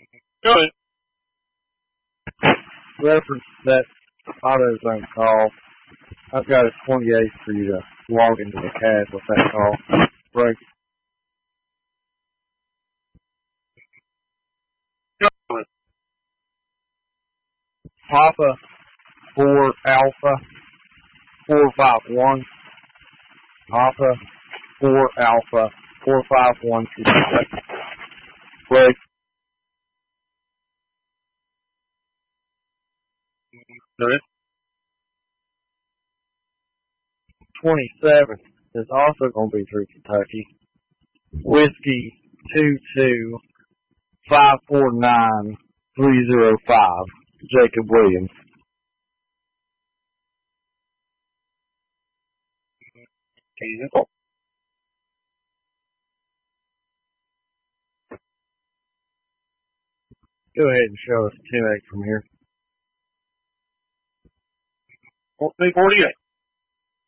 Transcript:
Good. Reference that AutoZone call. I've got a 28 for you to log into the CAD with that call. Break. Good. Papa 4 Alpha 451. Papa 4 Alpha 451. Break. Good. 27 is also going to be through Kentucky. Whiskey 22549-305. Jacob Williams. Jesus. Go ahead and show us 10-8 from here. 348.